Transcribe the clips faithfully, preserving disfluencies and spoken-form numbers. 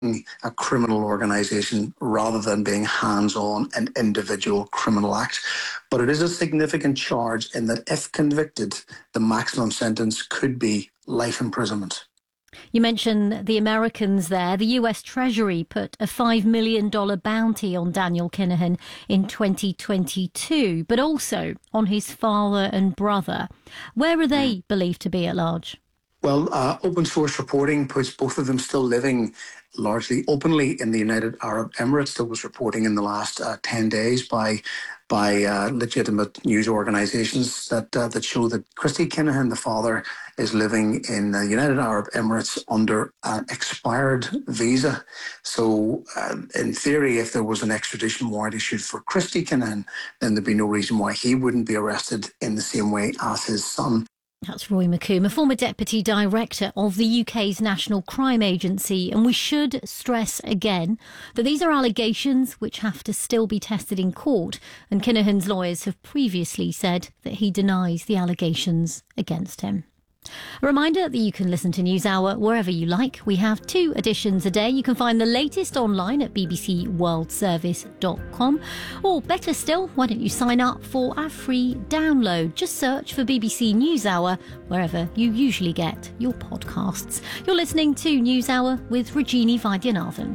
a criminal organisation rather than being hands-on an individual criminal act. But it is a significant charge in that if convicted, the maximum sentence could be life imprisonment. You mentioned the Americans there. The U S Treasury put a five million dollars bounty on Daniel Kinahan in twenty twenty-two, but also on his father and brother. Where are they believed to be at large? Well, uh, open source reporting puts both of them still living largely openly in the United Arab Emirates. There was reporting in the last uh, ten days by by uh, legitimate news organisations that uh, that show that Christy Kinahan, the father, is living in the United Arab Emirates under an expired visa. So, uh, in theory, if there was an extradition warrant issued for Christy Kinahan, then there'd be no reason why he wouldn't be arrested in the same way as his son. That's Roy McComb, a former Deputy Director of the U K's National Crime Agency. And we should stress again that these are allegations which have to still be tested in court. And Kinahan's lawyers have previously said that he denies the allegations against him. A reminder that you can listen to NewsHour wherever you like. We have two editions a day. You can find the latest online at b b c world service dot com. Or better still, why don't you sign up for our free download? Just search for B B C NewsHour wherever you usually get your podcasts. You're listening to NewsHour with Rajini Vaidyanathan.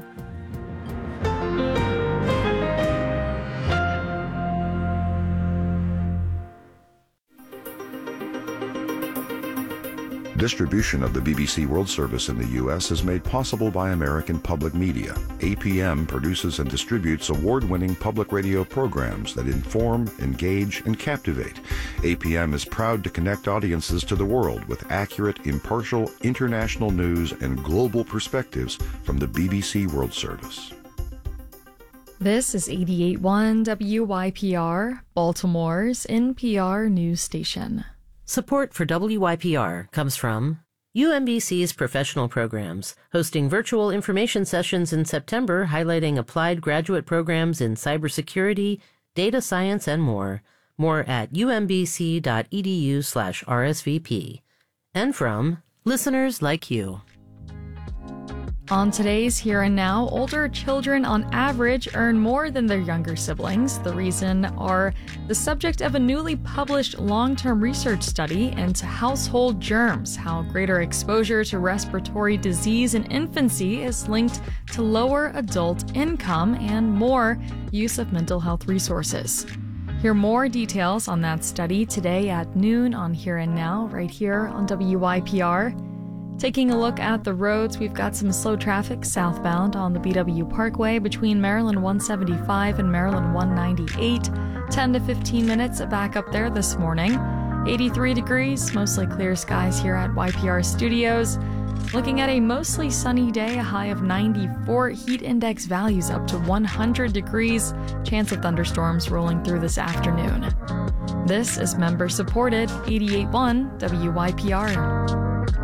Distribution of the B B C World Service in the U S is made possible by American Public Media. A P M produces and distributes award-winning public radio programs that inform, engage, and captivate. A P M is proud to connect audiences to the world with accurate, impartial, international news and global perspectives from the B B C World Service. This is eighty-eight point one W Y P R, Baltimore's N P R news station. Support for W Y P R comes from U M B C's professional programs, hosting virtual information sessions in September highlighting applied graduate programs in cybersecurity, data science, and more. More at umbc.edu slash RSVP. And from listeners like you. On today's Here and Now, older children on average earn more than their younger siblings. The reason are the subject of a newly published long-term research study into household germs, how greater exposure to respiratory disease in infancy is linked to lower adult income, and more use of mental health resources. Hear more details on that study today at noon on Here and Now, right here on W Y P R. Taking a look at the roads, we've got some slow traffic southbound on the B W Parkway between Maryland one seventy-five and Maryland one ninety-eight. ten to fifteen minutes back up there this morning. eighty-three degrees, mostly clear skies here at Y P R Studios. Looking at a mostly sunny day, a high of ninety-four, heat index values up to one hundred degrees. Chance of thunderstorms rolling through this afternoon. This is member-supported eighty-eight point one W Y P R.